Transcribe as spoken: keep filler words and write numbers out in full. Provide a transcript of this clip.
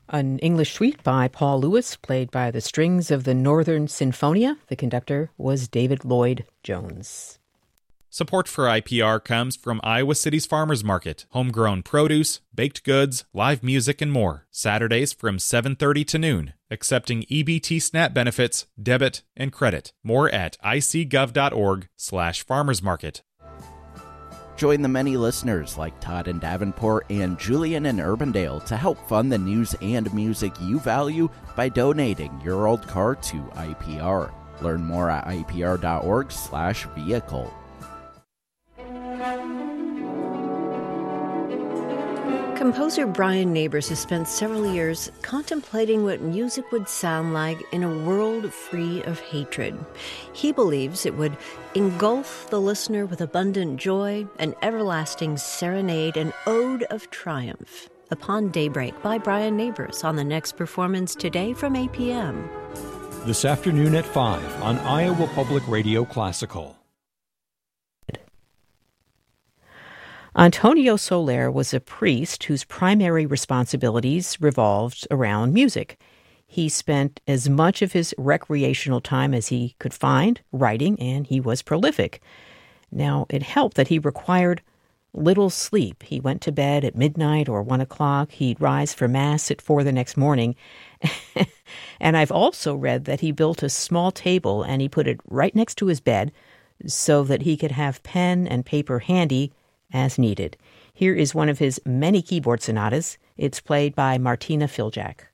An English suite by Paul Lewis, played by the strings of the Northern Sinfonia. The conductor was David Lloyd Jones. Support for I P R comes from Iowa City's Farmers Market. Homegrown produce, baked goods, live music, and more. Saturdays from seven thirty to noon. Accepting E B T SNAP benefits, debit, and credit. More at icgov.org slash farmers market. Join the many listeners like Todd in Davenport and Julian in Urbandale to help fund the news and music you value by donating your old car to I P R. Learn more at ipr.org slash vehicle. Composer Brian Neighbors has spent several years contemplating what music would sound like in a world free of hatred. He believes it would engulf the listener with abundant joy, an everlasting serenade, an ode of triumph. Upon Daybreak by Brian Neighbors on the next performance today from eight p.m. This afternoon at five on Iowa Public Radio Classical. Antonio Soler was a priest whose primary responsibilities revolved around music. He spent as much of his recreational time as he could find writing, and he was prolific. Now, it helped that he required little sleep. He went to bed at midnight or one o'clock. He'd rise for Mass at four the next morning. And I've also read that he built a small table and he put it right next to his bed so that he could have pen and paper handy as needed. Here is one of his many keyboard sonatas. It's played by Martina Filjak.